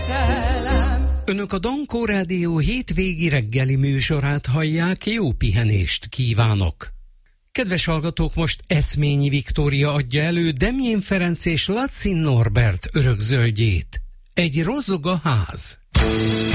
szerelem. Önök a Dankó Rádió hétvégi reggeli műsorát hallják, jó pihenést kívánok! Kedves hallgatók, most Eszményi Viktória adja elő Demjén Ferenc és Laci Norbert örökzöldjét. Egy rozog a ház.